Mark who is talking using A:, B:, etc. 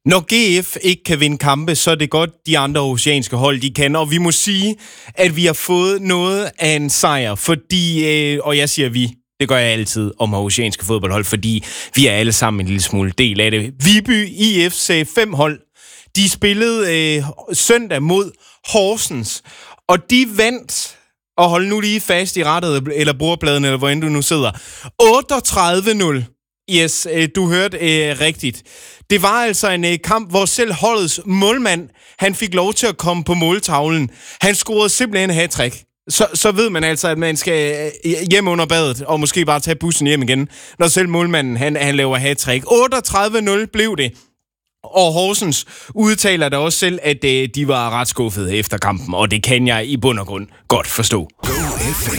A: Når GF ikke kan vinde kampe, så er det godt, de andre oceanske hold, de kan. Og vi må sige, at vi har fået noget af en sejr, fordi, og jeg siger vi, det gør jeg altid om oceanske fodboldhold, fordi vi er alle sammen en lille smule del af det. Viby IF's 5 hold, de spillede søndag mod Horsens, og de vandt, og hold nu lige fast i rettet, eller bordpladen, eller hvor end du nu sidder, 38-0. Yes, du hørte rigtigt. Det var altså en kamp, hvor selv holdets målmand, han fik lov til at komme på måltavlen. Han scorede simpelthen hat-trick. Så ved man altså, at man skal hjem under badet, og måske bare tage bussen hjem igen, når selv målmanden, han laver hat-trick. 38-0 blev det. Og Horsens udtaler da også selv, at de var ret skuffede efter kampen, og det kan jeg i bund og grund godt forstå.